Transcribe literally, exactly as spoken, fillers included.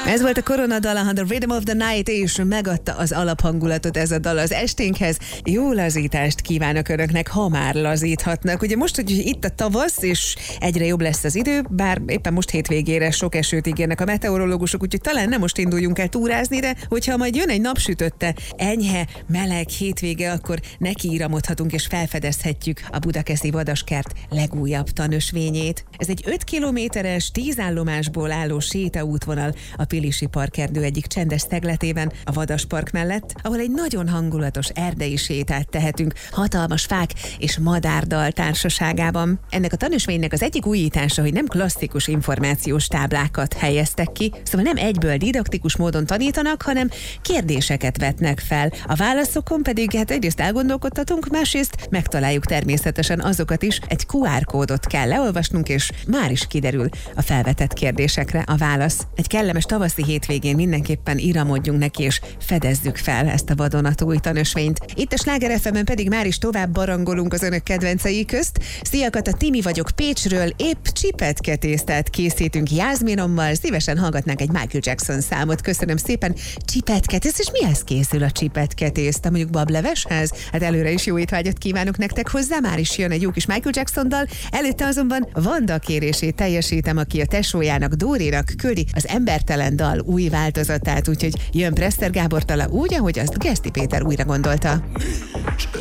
Ez volt a Korona dala, a The Rhythm of the Night, és megadta az alaphangulatot ez a dal az esténkhez. Jó lazítást kívánok önöknek, ha már lazíthatnak. Ugye most, hogy itt a tavasz, és egyre jobb lesz az idő, bár éppen most hétvégére sok esőt ígérnek a meteorológusok, úgyhogy talán nem most induljunk el túrázni, de hogyha majd jön egy napsütötte, enyhe, meleg hétvége, akkor nekiíramodhatunk és felfedezhetjük a Budakeszi Vadaskert legújabb tanösvényét. Ez egy öt kilométeres, tíz állomásból álló sétaútvonal a Pilisi Parkerdő egyik csendes szegletében, a Vadaspark mellett, ahol egy nagyon hangulatos erdei sétát tehetünk, hatalmas fák és madárdal társaságában. Ennek a tanösvénynek az egyik újítása, hogy nem klasszikus információs táblákat helyeztek ki, szóval nem egyből didaktikus módon tanítanak, hanem kérdéseket vetnek fel. A válaszokon pedig hát egyrészt elgondolkodtatunk, másrészt megtaláljuk természetesen azokat is, egy kú ár kódot kell leolvasnunk, és már is kiderül a felvetett kérdésekre a válasz. Egy kellemes tavaszi hétvégén mindenképpen iramodjunk neki, és fedezzük fel ezt a vadonatúj tanösvényt. Itt a Sláger ef emen pedig már is tovább barangolunk az önök kedvencei közt. Szia Kata, Timi vagyok Pécsről, épp csipetketésztát készítünk Jászminommal, szívesen hallgatnánk egy Michael Jackson számot. Köszönöm szépen. Csipetketész, és mihez készül a csipetketészta? Mondjuk bableveshez? Hát előre is jó étvágyat kívánok nektek hozzá, már is jön egy jó kis Michael Jackson dal, előtte azonban Vanda kérését teljesítem, aki a tesójának, Dórinak küldi az Embertelen dal új változatát, úgyhogy jön Preszter Gábor dala úgy, ahogy azt Geszti Péter újra gondolta.